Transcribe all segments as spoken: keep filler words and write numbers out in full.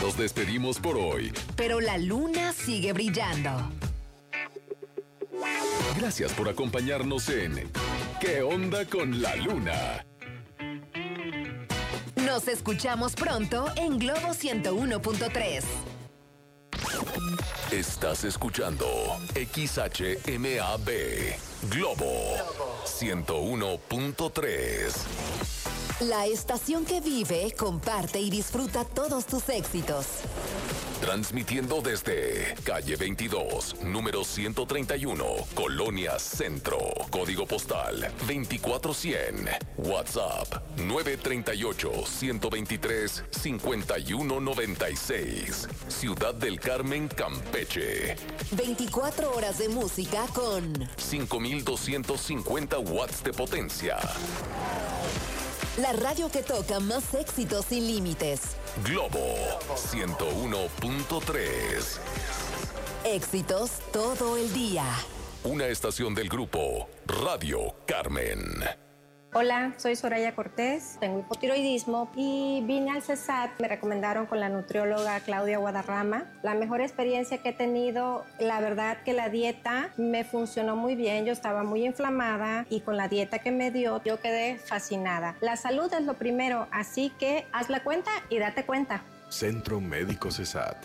Nos despedimos por hoy, pero la luna sigue brillando. Gracias por acompañarnos en ¿Qué onda con la luna? Nos escuchamos pronto en Globo ciento uno punto tres. Estás escuchando X H M A B Globo ciento uno punto tres. La estación que vive, comparte y disfruta todos tus éxitos. Transmitiendo desde calle veintidós, número ciento treinta y uno, Colonia Centro. Código postal veinticuatro cien. WhatsApp nueve tres ocho, uno dos tres, cinco uno nueve seis. Ciudad del Carmen, Campeche. veinticuatro horas de música con cinco mil doscientos cincuenta watts de potencia. La radio que toca más éxitos sin límites. Globo ciento uno punto tres. Éxitos todo el día. Una estación del grupo Radio Carmen. Hola, soy Soraya Cortés, tengo hipotiroidismo y vine al CESAT. Me recomendaron con la nutrióloga Claudia Guadarrama. La mejor experiencia que he tenido, la verdad que la dieta me funcionó muy bien. Yo estaba muy inflamada y con la dieta que me dio, yo quedé fascinada. La salud es lo primero, así que haz la cuenta y date cuenta. Centro Médico CESAT.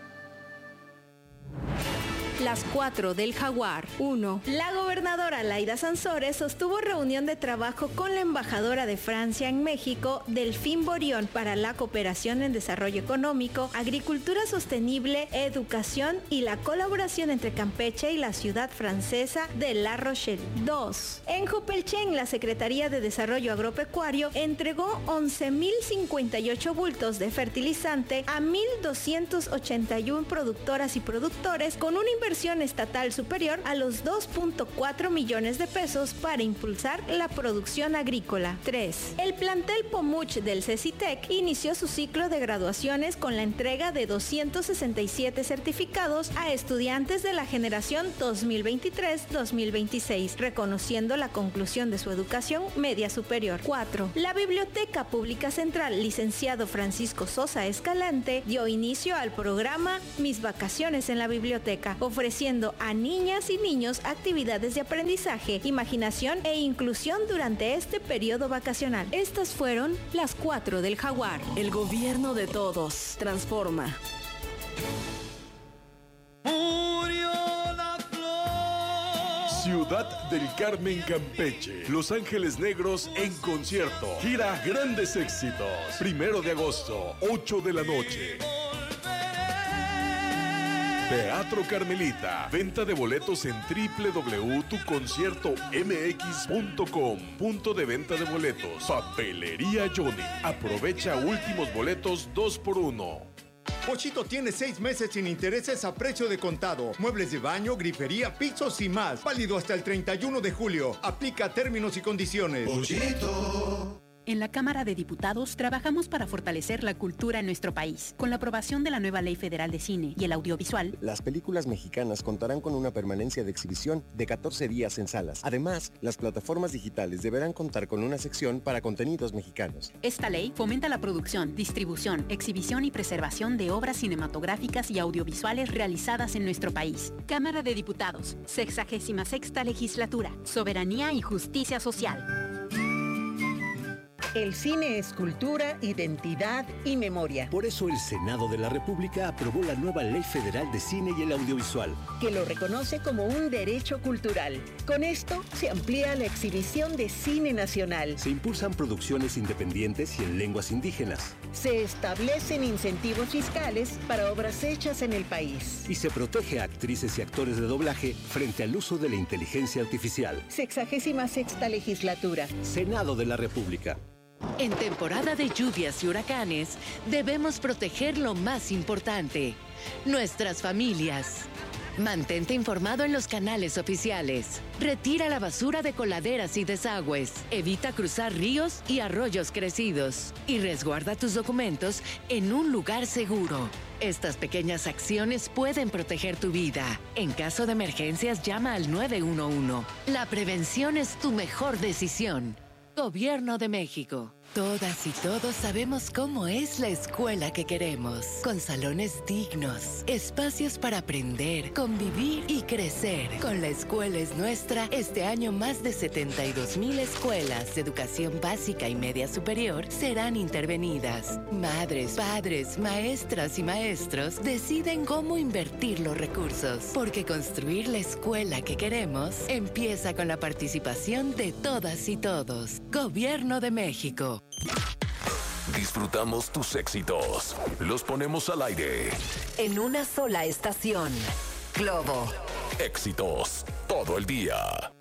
Las cuatro del Jaguar. uno. La gobernadora Laida Sansores sostuvo reunión de trabajo con la embajadora de Francia en México, Delphine Borion, para la cooperación en desarrollo económico, agricultura sostenible, educación y la colaboración entre Campeche y la ciudad francesa de La Rochelle. dos. En Jopelchen, la Secretaría de Desarrollo Agropecuario entregó once mil cincuenta y ocho bultos de fertilizante a mil doscientos ochenta y uno productoras y productores con una inversión estatal superior a los dos punto cuatro millones de pesos para impulsar la producción agrícola. tres. El plantel Pomuch del CECITEC inició su ciclo de graduaciones con la entrega de doscientos sesenta y siete certificados a estudiantes de la generación dos mil veintitrés dos mil veintiséis, reconociendo la conclusión de su educación media superior. cuatro. La Biblioteca Pública Central, licenciado Francisco Sosa Escalante, dio inicio al programa Mis Vacaciones en la Biblioteca, ofreciendo a niñas y niños actividades de aprendizaje, imaginación e inclusión durante este periodo vacacional. Estas fueron las cuatro del Jaguar. El gobierno de todos transforma. Murió la flor. Ciudad del Carmen, Campeche. Los Ángeles Negros en concierto. Gira Grandes Éxitos. Primero de agosto, ocho de la noche. Teatro Carmelita. Venta de boletos en doble u doble u doble u punto tu concierto m x punto com. Punto de venta de boletos. Papelería Johnny. Aprovecha últimos boletos dos por uno. Pochito tiene seis meses sin intereses a precio de contado. Muebles de baño, grifería, pisos y más. Válido hasta el treinta y uno de julio. Aplica términos y condiciones. Pochito. En la Cámara de Diputados trabajamos para fortalecer la cultura en nuestro país. Con la aprobación de la nueva Ley Federal de Cine y el Audiovisual, las películas mexicanas contarán con una permanencia de exhibición de catorce días en salas. Además, las plataformas digitales deberán contar con una sección para contenidos mexicanos. Esta ley fomenta la producción, distribución, exhibición y preservación de obras cinematográficas y audiovisuales realizadas en nuestro país. Cámara de Diputados, sexagésima sexta legislatura, soberanía y justicia social. El cine es cultura, identidad y memoria. Por eso el Senado de la República aprobó la nueva Ley Federal de Cine y el Audiovisual, que lo reconoce como un derecho cultural. Con esto se amplía la exhibición de cine nacional. Se impulsan producciones independientes y en lenguas indígenas. Se establecen incentivos fiscales para obras hechas en el país. Y se protege a actrices y actores de doblaje frente al uso de la inteligencia artificial. Sexagésima sexta legislatura. Senado de la República. En temporada de lluvias y huracanes, debemos proteger lo más importante, nuestras familias. Mantente informado en los canales oficiales. Retira la basura de coladeras y desagües. Evita cruzar ríos y arroyos crecidos. Y resguarda tus documentos en un lugar seguro. Estas pequeñas acciones pueden proteger tu vida. En caso de emergencias, llama al nueve uno uno. La prevención es tu mejor decisión. Gobierno de México. Todas y todos sabemos cómo es la escuela que queremos, con salones dignos, espacios para aprender, convivir y crecer. Con La Escuela es Nuestra, este año más de setenta y dos mil escuelas de educación básica y media superior serán intervenidas. Madres, padres, maestras y maestros deciden cómo invertir los recursos, porque construir la escuela que queremos empieza con la participación de todas y todos. Gobierno de México. Disfrutamos tus éxitos. Los ponemos al aire. En una sola estación. Globo. Éxitos todo el día.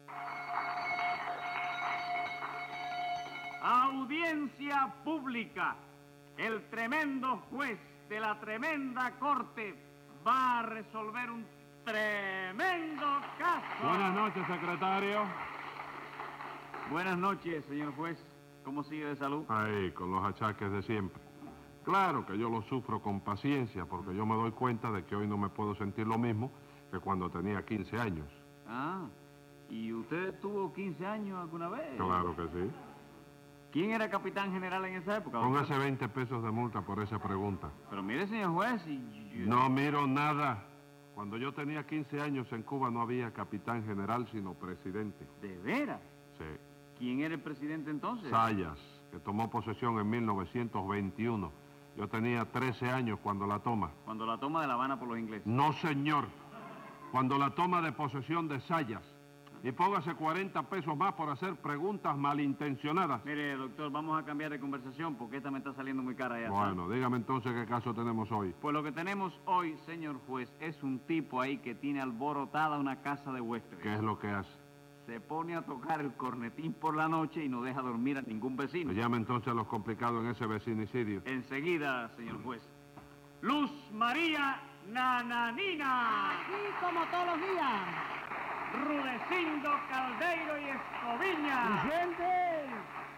Audiencia pública. El tremendo juez de la tremenda corte va a resolver un tremendo caso. Buenas noches, secretario. Buenas noches, señor juez. ¿Cómo sigue de salud? Ahí, con los achaques de siempre. Claro que yo lo sufro con paciencia, porque yo me doy cuenta de que hoy no me puedo sentir lo mismo que cuando tenía quince años. Ah, ¿y usted tuvo quince años alguna vez? Claro que sí. ¿Quién era capitán general en esa época? Póngase veinte pesos de multa por esa pregunta. Pero mire, señor juez, y... No miro nada. Cuando yo tenía quince años en Cuba no había capitán general, sino presidente. ¿De veras? Sí. ¿Quién era el presidente entonces? Zayas, que tomó posesión en mil novecientos veintiuno. Yo tenía trece años cuando la toma. Cuando la toma de La Habana por los ingleses. No, señor. Cuando la toma de posesión de Zayas. Y póngase cuarenta pesos más por hacer preguntas malintencionadas. Mire, doctor, vamos a cambiar de conversación porque esta me está saliendo muy cara ya. Bueno, ¿sabes? dígame entonces qué caso tenemos hoy. Pues lo que tenemos hoy, señor juez, es un tipo ahí que tiene alborotada una casa de huéspedes. ¿Qué es lo que hace? Se pone a tocar el cornetín por la noche y no deja dormir a ningún vecino. Me llame entonces a los complicados en ese vecinicidio. Enseguida, señor juez. Luz María Nananina. Aquí como todos los días. Rudecindo Caldeiro y Escoviña. ¡Presente!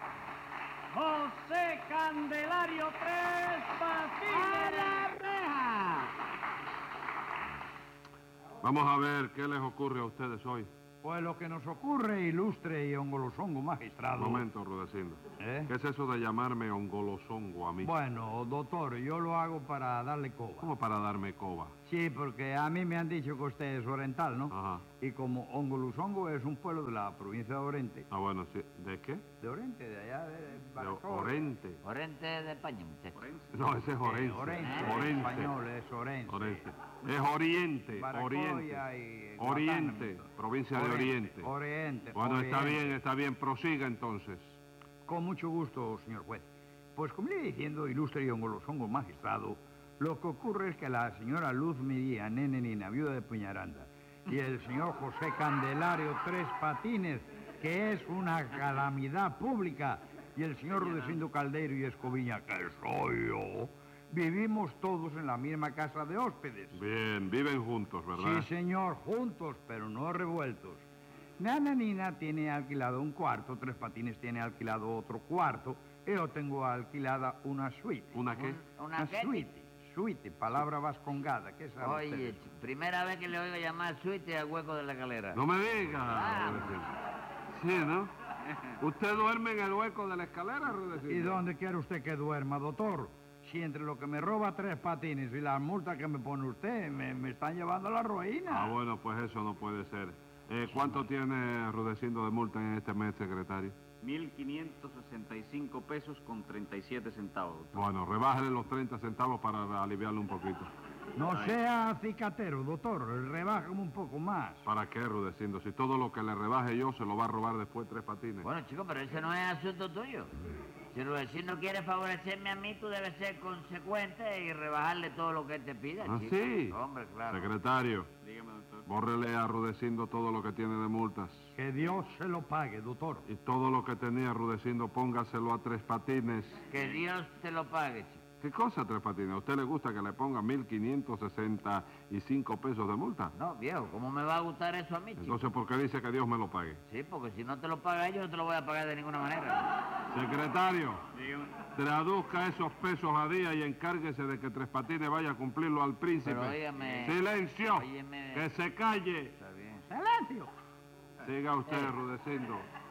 José Candelario Tres Patines. ¡A la reja! Vamos a ver qué les ocurre a ustedes hoy. Pues lo que nos ocurre, ilustre y ongolosongo magistrado... Un momento, Rudecindo. ¿Eh? ¿Qué es eso de llamarme ongolosongo a mí? Bueno, doctor, yo lo hago para darle coba. ¿Cómo para darme coba? Sí, porque a mí me han dicho que usted es oriental, ¿no? Ajá. Y como Ongolosongo es un pueblo de la provincia de Orente. Ah, bueno, sí. ¿De qué? De Oriente, de allá de... De Badajoz. Orente. Orente de España, muchacho. No, ese es Orense. Eh, Orense, Orense. en español es Orense. Orense. Es Oriente, Baracoya Oriente. y Oriente, Guantánamo. provincia de Oriente. Oriente. Bueno, está Oriente. bien, está bien. Prosiga entonces. Con mucho gusto, señor juez. Pues como le iba diciendo, ilustre y ongolosongo magistrado, lo que ocurre es que la señora Luz Medía, nene nina, viuda de Puñaranda, y el señor José Candelario Tres Patines, que es una calamidad pública, y el señor Rudecindo Caldeiro y Escoviña, que soy yo, vivimos todos en la misma casa de hóspedes. Bien, viven juntos, ¿verdad? Sí, señor, juntos, pero no revueltos. Nana Nina tiene alquilado un cuarto, Tres Patines tiene alquilado otro cuarto, y yo tengo alquilada una suite. ¿Una qué? ¿Una qué? suite. Suite, palabra vascongada, ¿qué sabe Oye, usted? primera vez que le oigo llamar suite al hueco de la escalera. No me diga, Ah. Rudecindo. Sí, ¿no? ¿Usted duerme en el hueco de la escalera, Rudecindo? ¿Y dónde quiere usted que duerma, doctor? Si entre lo que me roba Tres Patines y la multa que me pone usted, me, me están llevando a la ruina. Ah, bueno, pues eso no puede ser. Eh, ¿Cuánto tiene Rudecindo de multa en este mes, secretario? mil quinientos sesenta y cinco pesos con treinta y siete centavos. Bueno, rebájale los treinta centavos para aliviarlo un poquito. No sea cicatero, doctor, rebájame un poco más. ¿Para qué, Rudecindo? Si todo lo que le rebaje yo se lo va a robar después Tres Patines. Bueno, chico, pero ese no es asunto tuyo. Si Rudecindo quiere favorecerme a mí, tú debes ser consecuente y rebajarle todo lo que él te pida, ¿Ah, chico. sí? Hombre, claro. Secretario, Dígame, doctor. bórrele a Rudecindo todo lo que tiene de multas. Que Dios se lo pague, doctor. Y todo lo que tenía Rudecindo, póngaselo a Tres Patines. Que Dios te lo pague, chico. ¿Qué cosa, Tres Patines? ¿A usted le gusta que le ponga mil quinientos sesenta y cinco pesos de multa? No, viejo, ¿cómo me va a gustar eso a mí, chico? Entonces, ¿por qué dice que Dios me lo pague? Sí, porque si no te lo paga yo, no te lo voy a pagar de ninguna manera. Secretario, Dígame. traduzca esos pesos a día y encárguese de que Tres Patines vaya a cumplirlo al príncipe. Pero óigame... ¡Silencio! Óyeme... ¡Que se calle! Está bien. ¡Silencio! Siga usted, Eh. Rudecindo.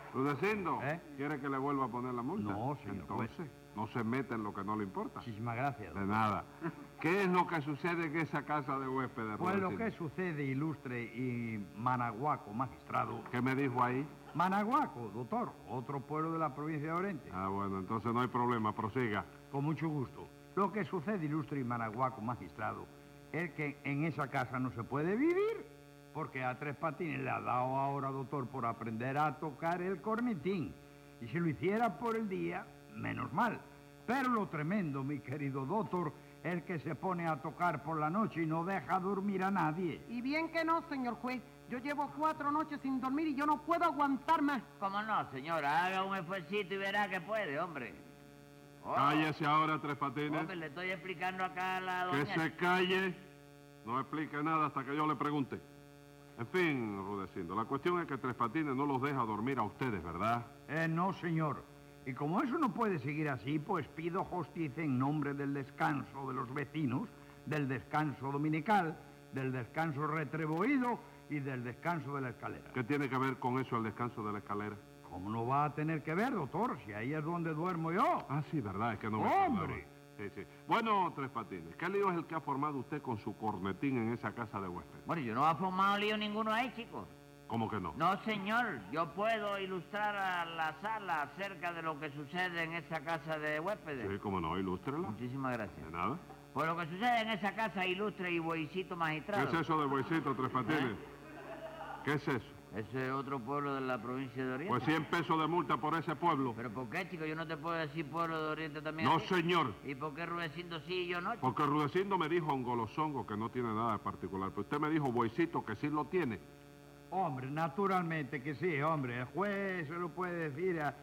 Rudecindo, ¿Eh? ¿quiere que le vuelva a poner la multa? No, señor juez. Entonces, no se mete en lo que no le importa. Muchísimas gracias. De nada. ¿Qué es lo que sucede en esa casa de huéspedes, Pues lo Rudecindo? que sucede, ilustre y managuaco, magistrado. ¿Qué me dijo ahí? Managuaco, doctor, otro pueblo de la provincia de Oriente. Ah, bueno, entonces no hay problema, prosiga. Con mucho gusto. Lo que sucede, ilustre y managuaco, magistrado, es que en esa casa no se puede vivir, porque a Tres Patines le ha dado ahora, doctor, por aprender a tocar el cornetín. Y si lo hiciera por el día, menos mal. Pero lo tremendo, mi querido doctor, es que se pone a tocar por la noche y no deja dormir a nadie. Y bien que no, señor juez. Yo llevo cuatro noches sin dormir y yo no puedo aguantar más. ¿Cómo no, señora? Haga un esfuercito y verá que puede, hombre. Oh. Cállese ahora, Tres Patines. Hombre, le estoy explicando acá a la doña. Que se calle. No explique nada hasta que yo le pregunte. En fin, Rudecindo, la cuestión es que Tres Patines no los deja dormir a ustedes, ¿verdad? Eh, no, señor. Y como eso no puede seguir así, pues pido justicia en nombre del descanso de los vecinos, del descanso dominical, del descanso retribuido y del descanso de la escalera. ¿Qué tiene que ver con eso el descanso de la escalera? ¿Cómo no va a tener que ver, doctor? Si ahí es donde duermo yo. Ah, sí, verdad, es que no me ¡Hombre! Sí, sí. Bueno, Tres Patines, ¿qué lío es el que ha formado usted con su cornetín en esa casa de huéspedes? Bueno, yo no he formado lío ninguno ahí, chicos. ¿Cómo que no? No, señor. Yo puedo ilustrar a la sala acerca de lo que sucede en esa casa de huéspedes. Sí, cómo no, ilústrela. Muchísimas gracias. De nada. Pues lo que sucede en esa casa, ilustre y bueycito magistrado. ¿Qué es eso de bueycito, Tres Patines? ¿Eh? ¿Qué es eso? Ese es otro pueblo de la provincia de Oriente. Pues cien pesos de multa por ese pueblo. ¿Pero por qué, chico? Yo no te puedo decir pueblo de Oriente también. No, aquí. señor. ¿Y por qué Rudecindo sí y yo no, chico? Porque Rudecindo me dijo Ongolosongo que no tiene nada de particular. Pero usted me dijo bueycito que sí lo tiene. Hombre, naturalmente que sí, hombre. El juez se lo puede decir a,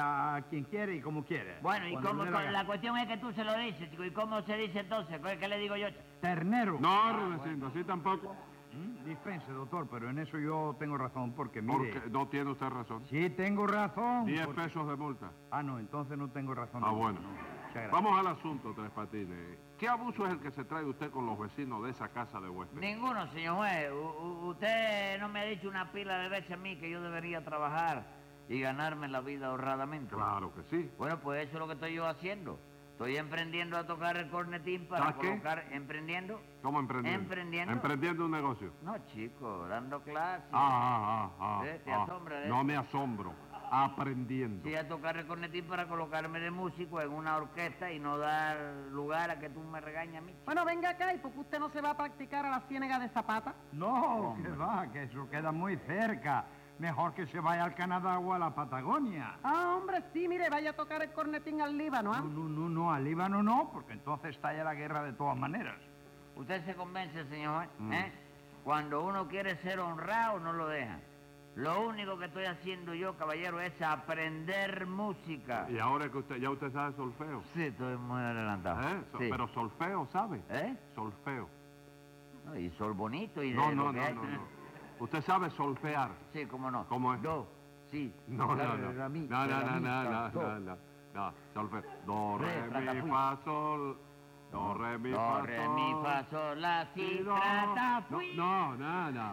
a quien quiere y como quiere. Bueno, y Cuando cómo, le dé la la gana. cuestión es que tú se lo dices, chico. ¿Y cómo se dice entonces? ¿Qué, qué le digo yo? Ternero. No, Ah, Rudecindo, así tampoco. ¿Mm? Dispense, doctor, pero en eso yo tengo razón, porque mire... Porque no tiene usted razón. Sí, tengo razón. Diez porque- pesos de multa. Ah, no, entonces no tengo razón. Ah, bueno. No, muchas gracias. Vamos al asunto, Tres Patines. ¿Qué abuso es el que se trae usted con los vecinos de esa casa de huéspedes? Ninguno, señor juez. U- u- usted no me ha dicho una pila de veces a mí que yo debería trabajar y ganarme la vida honradamente. Claro que sí. Bueno, pues eso es lo que estoy yo haciendo. Estoy emprendiendo a tocar el cornetín para ¿Sabes qué? colocar... ¿Emprendiendo? ¿Cómo emprendiendo? ¿Emprendiendo? Emprendiendo un negocio. No, chico, dando clases. Ah, ah, ah. ¿Eh? ¿Te ah. asombra, eh? No me asombro. Aprendiendo. Sí, a tocar el cornetín para colocarme de músico en una orquesta y no dar lugar a que tú me regañes a mí. Bueno, venga acá, ¿y por qué usted no se va a practicar a la ciénaga de Zapata? No, que va, que eso queda muy cerca. Mejor que se vaya al Canadá o a la Patagonia. Ah, hombre, sí, mire, vaya a tocar el cornetín al Líbano, ¿ah? No, no, no, no, al Líbano no, porque entonces estalla la guerra de todas maneras. Usted se convence, señor juez, Mm. ¿eh? Cuando uno quiere ser honrado, no lo deja. Lo único que estoy haciendo yo, caballero, es aprender música. Y ahora que usted, ya usted sabe solfeo. Sí, estoy muy adelantado. ¿Eh? So- Sí. Pero solfeo, ¿sabe? ¿Eh? Solfeo. No, y sol bonito y de No, lo no, que no, hay. no, no. Usted sabe solfear. Sí, cómo no. ¿Cómo es? Do, sí. No, la, no, no. la, mi, No, no, la, no, mi, no, la, no, do. no, no. No, solfeo. Do, Re, re, placa, mi, fui. fa, sol. Do, re, mi, Do, fa, re, mi, fa, sol, la, si, tra, ta, No, fui. no, no, no.